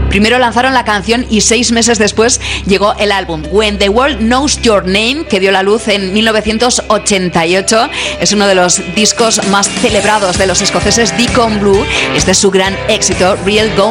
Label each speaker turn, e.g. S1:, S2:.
S1: Primero lanzaron la canción y 6 meses después llegó el álbum When the World Knows Your Name, que dio la luz en 1988. Es uno de los discos más celebrados de los escoceses Deacon Blue. Este es su gran éxito, Real Gone